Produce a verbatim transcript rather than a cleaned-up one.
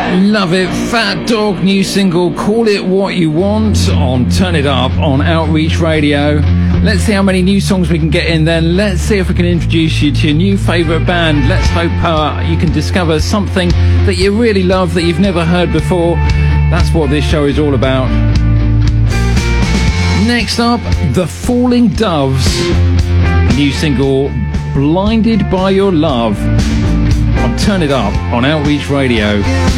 Love it. Fat Dog, new single, Call It What You Want on Turn It Up on Outreach Radio. Let's see how many new songs we can get in then. Let's see if we can introduce you to your new favourite band. Let's hope uh, you can discover something that you really love that you've never heard before. That's what this show is all about. Next up, The Falling Doves. New single, Blinded by Your Love on Turn It Up on Outreach Radio.